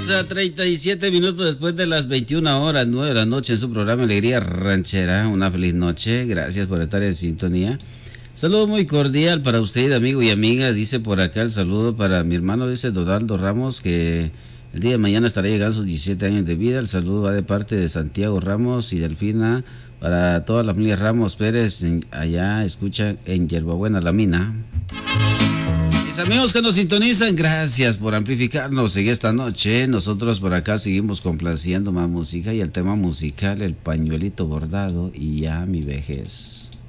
a 37 minutos después de las 21 horas, 9 de la noche en su programa Alegría Ranchera. Una feliz noche, gracias por estar en sintonía. Saludo muy cordial para usted, amigo y amiga. Dice por acá el saludo para mi hermano, dice Donaldo Ramos, que el día de mañana estará llegando a sus 17 años de vida. El saludo va de parte de Santiago Ramos y Delfina para toda la familia Ramos Pérez, allá escucha en Yerbabuena, La Mina. Mis amigos que nos sintonizan, gracias por amplificarnos en esta noche. Nosotros por acá seguimos complaciendo más música y el tema musical, el pañuelito bordado y ya mi vejez.